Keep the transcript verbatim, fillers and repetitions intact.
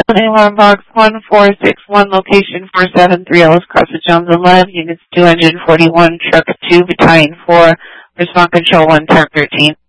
Alarm box one four six one, location four seven three Ellis Crossing Jones eleven, units two forty-one, truck two, battalion four, response control one, time thirteen.